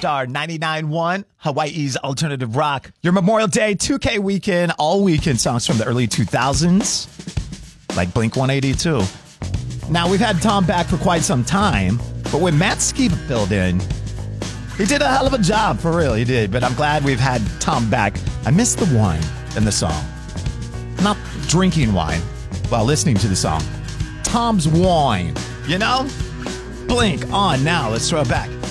Star 99.1, Hawaii's alternative rock. Your Memorial Day 2K weekend, all weekend songs from the early 2000s, like Blink 182. Now, we've had Tom back for quite some time, but when Matt Skiba filled in, he did a hell of a job, for real, he did. But I'm glad we've had Tom back. I missed the wine in the song. Not drinking wine while listening to the song. Tom's wine, you know? Blink on now. Let's throw it back.